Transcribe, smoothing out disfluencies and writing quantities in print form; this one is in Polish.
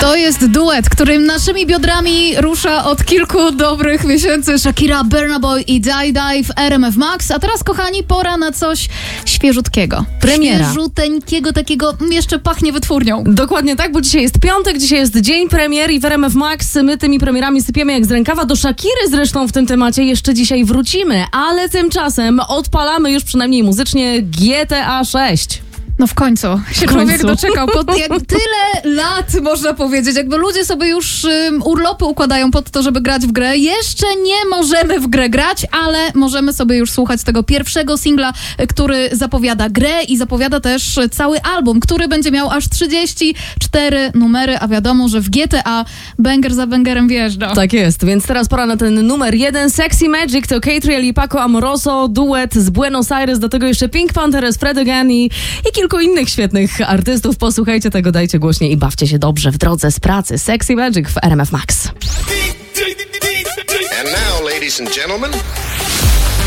To jest duet, którym naszymi biodrami rusza od kilku dobrych miesięcy Shakira, Burna Boy i Die Die w RMF Max. A teraz, kochani, pora na coś świeżutkiego. Premiera. Świeżuteńkiego, takiego jeszcze pachnie wytwórnią. Dokładnie tak, bo dzisiaj jest piątek, dzisiaj jest dzień premier i w RMF Max my tymi premierami sypiemy jak z rękawa. Do Shakiry zresztą w tym temacie jeszcze dzisiaj wrócimy, ale tymczasem odpalamy już przynajmniej muzycznie GTA 6. No w końcu się człowiek doczekał. Tyle lat, można powiedzieć. Jakby ludzie sobie już urlopy układają pod to, żeby grać w grę. Jeszcze nie możemy w grę grać, ale możemy sobie już słuchać tego pierwszego singla, który zapowiada grę i zapowiada też cały album, który będzie miał aż 34 numery, a wiadomo, że w GTA banger za bangerem wjeżdża. Tak jest, więc teraz pora na ten numer 1. Sexy Magic to Catriel i Paco Amoroso, duet z Buenos Aires, do tego jeszcze Pink Panthers, Fred Again i kilku innych świetnych artystów. Posłuchajcie tego, dajcie głośniej i bawcie się dobrze w drodze z pracy. Sexy Magic w RMF Max. And now, ladies and gentlemen...